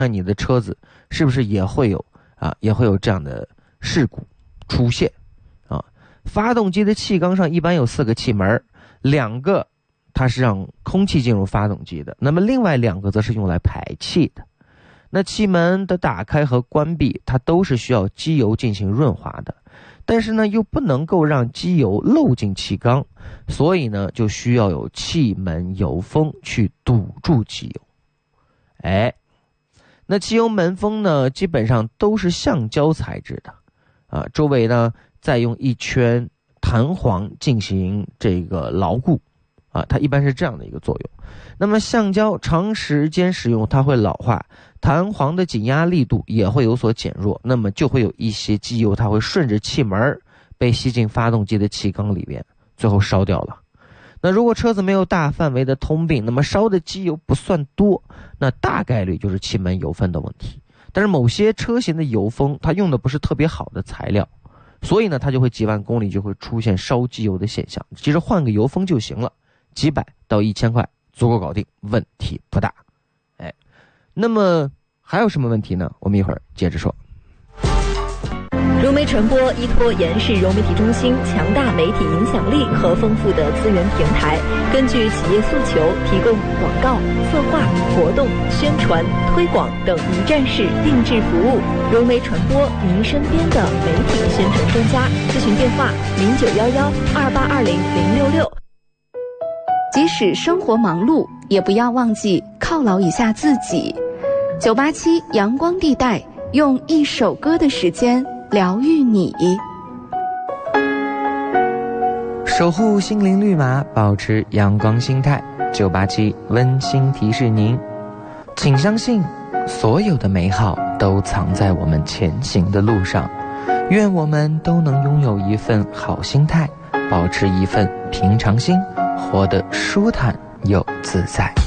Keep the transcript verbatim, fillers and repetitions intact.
那你的车子是不是也会有啊，也会有这样的事故出现啊？发动机的气缸上一般有四个气门，两个它是让空气进入发动机的，那么另外两个则是用来排气的。那气门的打开和关闭，它都是需要机油进行润滑的，但是呢又不能够让机油漏进气缸，所以呢就需要有气门油封去堵住机油。哎，那汽油门封呢基本上都是橡胶材质的啊，周围呢再用一圈弹簧进行这个牢固啊，它一般是这样的一个作用。那么橡胶长时间使用它会老化，弹簧的紧压力度也会有所减弱，那么就会有一些机油它会顺着气门被吸进发动机的气缸里面，最后烧掉了。那如果车子没有大范围的通病，那么烧的机油不算多，那大概率就是气门油封的问题。但是某些车型的油封它用的不是特别好的材料，所以呢它就会几万公里就会出现烧机油的现象。其实换个油封就行了，几百到一千块足够搞定，问题不大。哎，那么还有什么问题呢？我们一会儿接着说。 融媒传播依托延世融媒体中心强大媒体影响力和丰富的资源平台，根据企业诉求提供广告、策划、活动、宣传、推广等一站式定制服务。融媒传播，您身边的媒体宣传专家。咨询电话：零九幺幺二八二零零六六。 即使生活忙碌，也不要忘记犒劳一下自己。九八七阳光地带，用一首歌的时间疗愈你， 守护心灵绿码，保持阳光心态。九八七温馨提示您，请相信所有的美好都藏在我们前行的路上。愿我们都能拥有一份好心态，保持一份平常心，活得舒坦又自在。